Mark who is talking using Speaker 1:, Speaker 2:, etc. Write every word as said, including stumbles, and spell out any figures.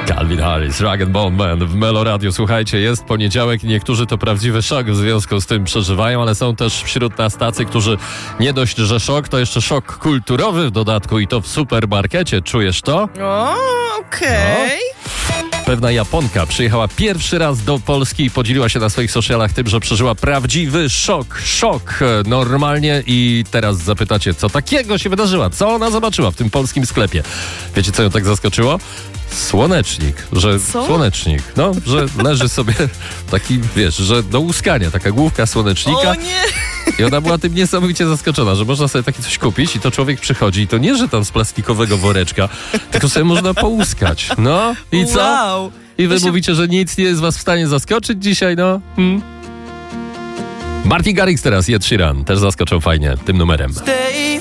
Speaker 1: Calvin Harris, Rag and Bone Man w Melo Radio. Słuchajcie, jest poniedziałek i niektórzy to prawdziwy szok w związku z tym przeżywają, ale są też wśród nas tacy, którzy nie dość, że szok, to jeszcze szok kulturowy w dodatku i to w supermarkecie. Czujesz to?
Speaker 2: O, okej.
Speaker 1: No. Pewna Japonka przyjechała pierwszy raz do Polski i podzieliła się na swoich socialach tym, że przeżyła prawdziwy szok. Szok normalnie i teraz zapytacie, co takiego się wydarzyło? Co ona zobaczyła w tym polskim sklepie? Wiecie, co ją tak zaskoczyło? Słonecznik, że
Speaker 2: Co?
Speaker 1: słonecznik, no, że leży sobie taki, wiesz, że do łuskania, taka główka słonecznika.
Speaker 2: O nie!
Speaker 1: I ona była tym niesamowicie zaskoczona, że można sobie takie coś kupić i to człowiek przychodzi i to nie, że tam z plastikowego woreczka, tylko sobie można połuskać. No i co?
Speaker 2: Wow.
Speaker 1: I wy
Speaker 2: To się-
Speaker 1: mówicie, że nic nie jest was w stanie zaskoczyć dzisiaj, no? Hmm. Martin Garrix teraz, Ed Sheeran, też zaskoczył fajnie tym numerem.
Speaker 3: Stay